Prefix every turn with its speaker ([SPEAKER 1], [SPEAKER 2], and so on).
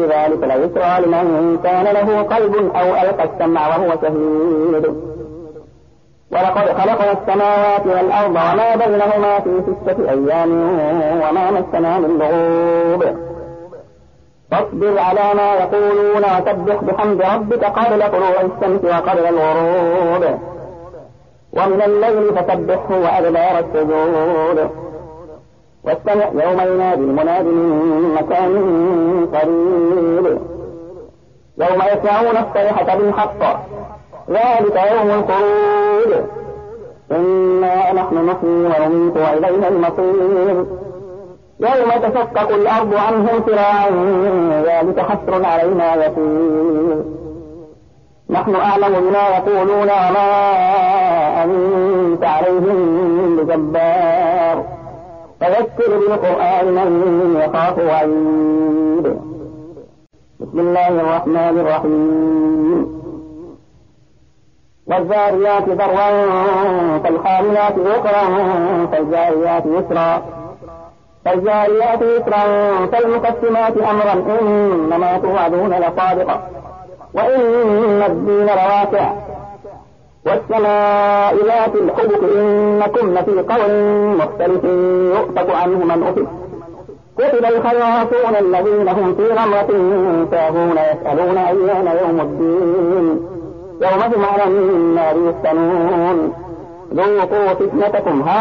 [SPEAKER 1] في ذلك لذكرى لمن كان له قلب أو ألقى السمع وهو شهيد. ولقد خلقنا السماوات والأرض وما بينهما في 6 أيام وما مسنا من لغوب. فاصبر على ما يقولون وسبح بحمد ربك قبل طلوع الشمس وقبل الغروب ومن الليل فسبحه وأدبار السجود. واستمع يوم ينادي المناد من مكان قريب يوم يسمعون الصيحة بالحق ذلك يوم الخروج. إنا نحن نحيي ونميت وإلينا المصير. يوم تشقق الأرض عنهم سراعا ذلك حسر علينا يسير. نحن أعلم بما يقولون وما أنت عليهم بجبار فذكر بالقرآن من يخاف وعيد. بسم الله الرحمن الرحيم. والذاريات ذروا فالحاملات وقرا فالجاريات يسرا فالمقسمات أمرا إنما توعدون لصادق وإن الدين لواقع. والسماء ذات الحبك إنكم لفي قول مختلف يؤفك عنه من أفك. قتل الخراصون الذين هم في غمرة ساهون يسألون أيان يوم الدين يوم هم على النار يفتنون ذوقوا فتنتكم